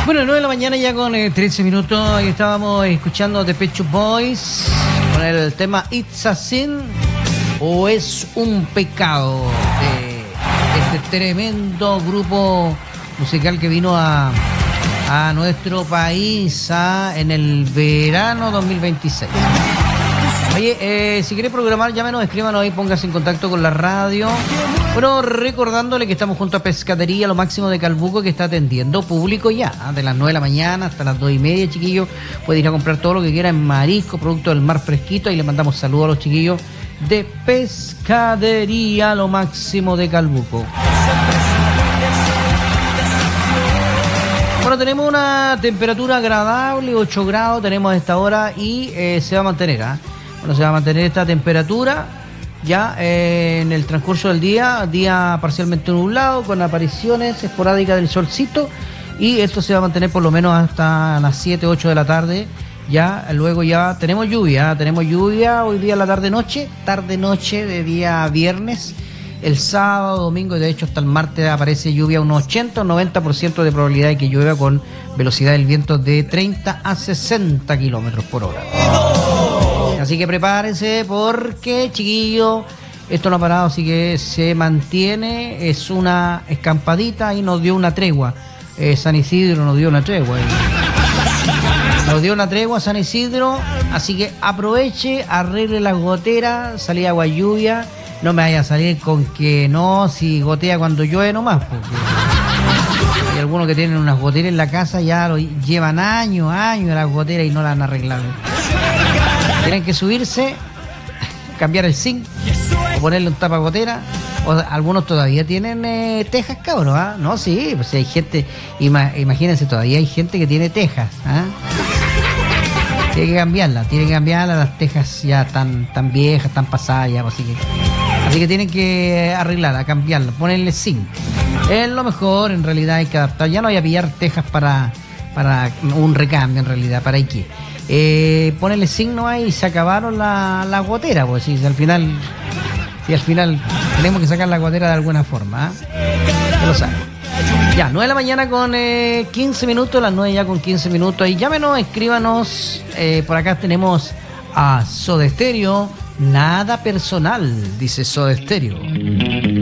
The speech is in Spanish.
Bueno, 9 de la mañana ya con 13 minutos y estábamos escuchando The Pet Shop Boys con el tema It's a Sin o Es un Pecado de este tremendo grupo musical que vino a nuestro país en el verano 2026. Oye, si quiere programar, llámenos, escríbanos ahí, póngase en contacto con la radio. Bueno, recordándole que estamos junto a Pescadería Lo Máximo de Calbuco, que está atendiendo público ya, de las 9 de la mañana hasta las 2:30, chiquillos. Puede ir a comprar todo lo que quiera en marisco, producto del mar fresquito. Y le mandamos saludos a los chiquillos de Pescadería Lo Máximo de Calbuco. Bueno, tenemos una temperatura agradable, 8 grados tenemos a esta hora y se va a mantener, Bueno, se va a mantener esta temperatura ya en el transcurso del día parcialmente nublado, con apariciones esporádicas del solcito, y esto se va a mantener por lo menos hasta las 7, 8 de la tarde. Ya, luego ya tenemos lluvia hoy día, la tarde-noche de día viernes. El sábado, domingo y de hecho hasta el martes aparece lluvia, un 80 o 90% de probabilidad de que llueva, con velocidad del viento de 30 a 60 kilómetros por hora. Así que prepárense porque, chiquillos, esto no ha parado, así que se mantiene. Es una escampadita y nos dio una tregua. San Isidro nos dio una tregua. Nos dio una tregua San Isidro, así que aproveche, arregle las goteras, salí agua lluvia. No me vaya a salir con que no, si gotea cuando llueve nomás, porque hay algunos que tienen unas goteras en la casa, ya lo llevan años las goteras y no las han arreglado. Tienen que subirse, cambiar el zinc o ponerle un tapagotera. O algunos todavía tienen tejas, cabros, No, sí, pues hay gente, imagínense, todavía hay gente que tiene tejas, Tiene que cambiarlas, las tejas ya tan viejas, tan pasadas ya, así que tienen que arreglarla, cambiarla, ponerle zinc. Es lo mejor, en realidad hay que adaptar. Ya no hay a pillar tejas para un recambio, en realidad, ¿para qué? Ponerle zinc no hay y se acabaron la gotera, pues si al final tenemos que sacar la gotera de alguna forma, Ya lo saben. Ya, 9 de la mañana con 15 minutos, las 9 ya con 15 minutos. Ahí llámenos, escríbanos. Por acá tenemos a Soda Stereo. Nada personal, dice Soda Stereo.